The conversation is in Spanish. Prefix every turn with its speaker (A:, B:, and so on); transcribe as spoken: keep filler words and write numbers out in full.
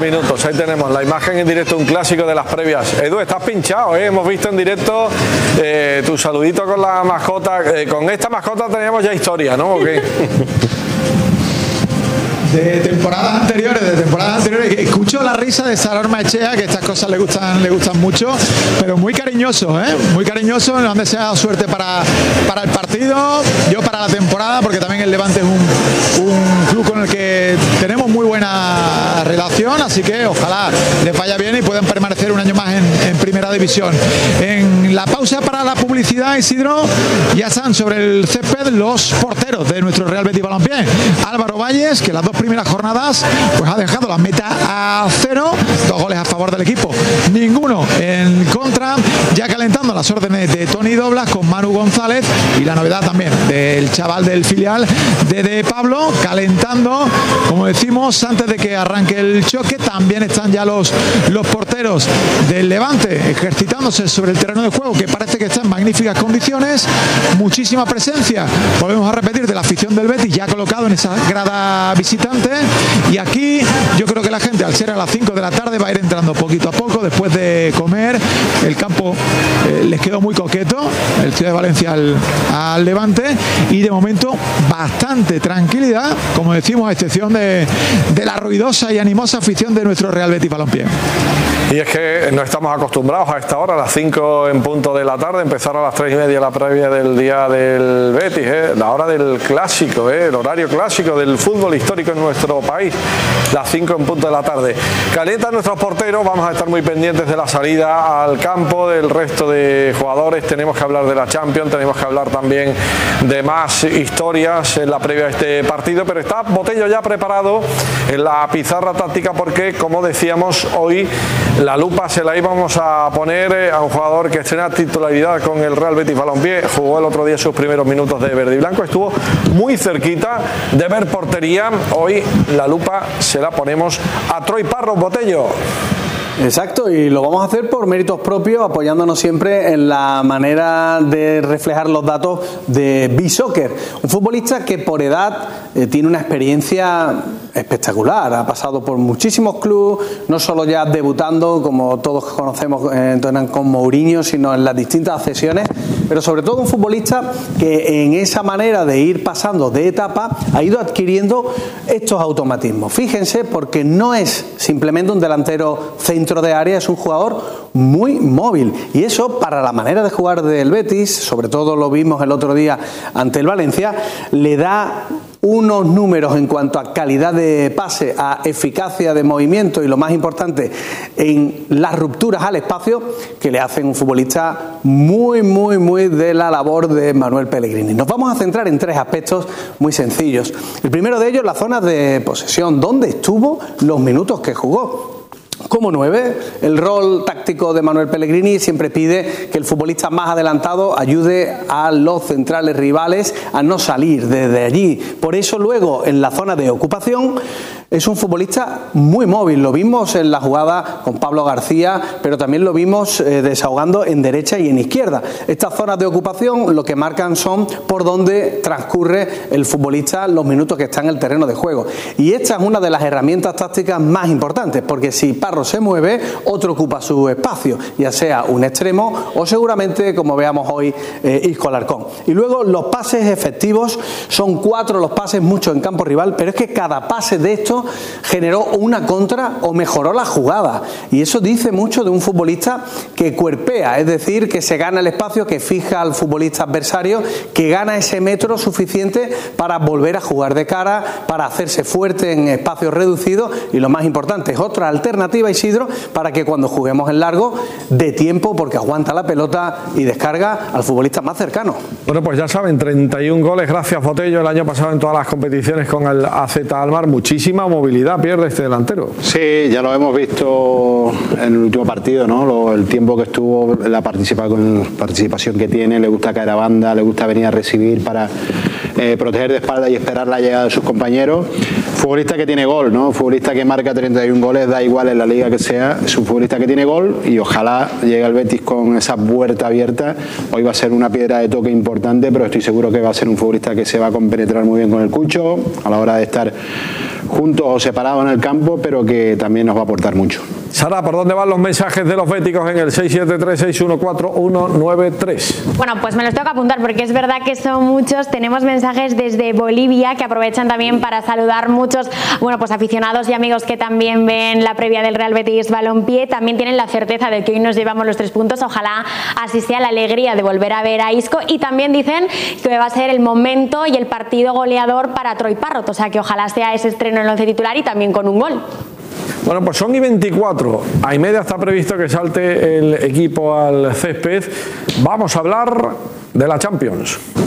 A: minutos. Ahí tenemos la imagen en directo, un clásico de las previas. Edu, estás pinchado, ¿eh? Hemos visto en directo eh, tu saludito con la mascota. Eh, con esta mascota teníamos ya historia, ¿no? ¿O qué?
B: De temporadas anteriores, de temporadas anteriores, escucho la risa de Sara Ormaechea, que estas cosas le gustan, le gustan mucho, pero muy cariñoso, ¿eh? Muy cariñoso, nos han deseado suerte para, para el partido, yo para la temporada, porque también el Levante es un, un club con el que tenemos muy buena relación, así que ojalá les vaya bien y puedan permanecer un año más en, en primera división. En la pausa para la publicidad, Isidro, ya están sobre el césped los porteros de nuestro Real Betis Balompié. Álvaro Valles, que las dos primeras jornadas pues ha dejado la meta a cero, dos goles a favor del equipo, ninguno en contra, ya calentando las órdenes de Tony Doblas con Manu González, y la novedad también del chaval del filial de, de Pablo, calentando, como decimos, antes de que arranque el choque. También están ya los, los porteros del Levante ejercitándose sobre el terreno de juego, que parece que está en magníficas condiciones, muchísima presencia, volvemos a repetir, de la afición del Betis ya colocado en esa grada visitante. Y aquí yo creo que la gente, al ser a las cinco de la tarde, va a ir entrando poquito a poco después de comer. El campo eh, les quedó muy coqueto, el Ciudad de Valencia al, al Levante, y de momento bastante tranquilidad, como decimos, a excepción de, de la ruidosa y animosa afición de nuestro Real Betis Balompié.
A: Y es que no estamos acostumbrados a esta hora, a las cinco en punto de la tarde, empezar a las tres y media la previa del día del Betis, ¿eh? La hora del clásico, ¿eh? El horario clásico del fútbol histórico en nuestro país, las cinco en punto de la tarde. Calientan nuestros porteros, vamos a estar muy pendientes de la salida al campo del resto de jugadores. Tenemos que hablar de la Champions, tenemos que hablar también de más historias en la previa de este partido, pero está Botello ya preparado en la pizarra táctica, porque, como decíamos, hoy la lupa se la íbamos a poner a un jugador que estrena titularidad con el Real Betis Balompié. Jugó el otro día sus primeros minutos de verde y blanco, estuvo muy cerquita de ver portería. Hoy la lupa se la ponemos a Troy Parros. Botello.
C: Exacto, y lo vamos a hacer por méritos propios, apoyándonos siempre en la manera de reflejar los datos de B-Soccer, un futbolista que por edad eh, tiene una experiencia espectacular, ha pasado por muchísimos clubes, no solo ya debutando, como todos conocemos eh, con Mourinho, sino en las distintas cesiones, pero sobre todo un futbolista que en esa manera de ir pasando de etapa ha ido adquiriendo estos automatismos. Fíjense, porque no es simplemente un delantero centro de área, es un jugador muy móvil, y eso, para la manera de jugar del Betis, sobre todo lo vimos el otro día ante el Valencia, le da unos números en cuanto a calidad de pase, a eficacia de movimiento y, lo más importante, en las rupturas al espacio, que le hacen un futbolista muy, muy, muy de la labor de Manuel Pellegrini. Nos vamos a centrar en tres aspectos muy sencillos. El primero de ellos, la zona de posesión, donde estuvo los minutos que jugó. Como nueve, el rol táctico de Manuel Pellegrini siempre pide que el futbolista más adelantado ayude a los centrales rivales a no salir desde allí. Por eso luego, en la zona de ocupación, es un futbolista muy móvil. Lo vimos en la jugada con Pablo García, pero también lo vimos eh, desahogando en derecha y en izquierda. Estas zonas de ocupación lo que marcan son por dónde transcurre el futbolista los minutos que está en el terreno de juego. Y esta es una de las herramientas tácticas más importantes, porque si Parros se mueve, otro ocupa su espacio, ya sea un extremo o seguramente, como veamos hoy, eh, Isco Alarcón. Y luego los pases efectivos, son cuatro los pases, muchos en campo rival, pero es que cada pase de estos generó una contra o mejoró la jugada, y eso dice mucho de un futbolista que cuerpea, es decir, que se gana el espacio, que fija al futbolista adversario, que gana ese metro suficiente para volver a jugar de cara, para hacerse fuerte en espacios reducidos, y lo más importante, es otra alternativa, Isidro, para que cuando juguemos en largo dé tiempo, porque aguanta la pelota y descarga al futbolista más cercano.
A: Bueno, pues ya saben, treinta y un goles, gracias Botello, el año pasado en todas las competiciones con el A Z Almar. Muchísima movilidad pierde este delantero.
D: Sí, ya lo hemos visto en el último partido, ¿no? Lo, el tiempo que estuvo, la participación, participación que tiene, le gusta caer a banda, le gusta venir a recibir para eh, proteger de espalda y esperar la llegada de sus compañeros. Futbolista que tiene gol, ¿no? Futbolista que marca treinta y un goles, da igual en la liga que sea, es un futbolista que tiene gol, y ojalá llegue al Betis con esa puerta abierta. Hoy va a ser una piedra de toque importante, pero estoy seguro que va a ser un futbolista que se va a compenetrar muy bien con el Cucho a la hora de estar juntos o separados en el campo, pero que también nos va a aportar mucho.
A: Sara, ¿por dónde van los mensajes de los béticos en el seis siete tres, seis uno cuatro, uno nueve tres?
E: Bueno, pues me los tengo que apuntar porque es verdad que son muchos. Tenemos mensajes desde Bolivia que aprovechan también para saludar muchos, bueno, pues aficionados y amigos que también ven la previa del Real Betis Balompié. También tienen la certeza de que hoy nos llevamos los tres puntos. Ojalá así sea, la alegría de volver a ver a Isco. Y también dicen que va a ser el momento y el partido goleador para Troy Parrott. O sea que ojalá sea ese estreno en el once titular y también con un gol.
A: Bueno, pues son y veinticuatro. A y media está previsto que salte el equipo al césped. Vamos a hablar de la Champions.